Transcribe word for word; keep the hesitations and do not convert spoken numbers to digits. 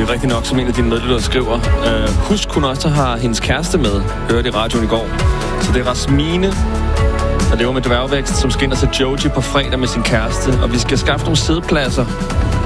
er rigtigt nok, som en af dine medlyttere skriver. Uh, husk, hun også har hendes kæreste med, hørte i radioen i går. Så det er Rasmine, der lever med dværgvækst, som skal ind og se Joji på fredag med sin kæreste. Og vi skal skaffe nogle sædepladser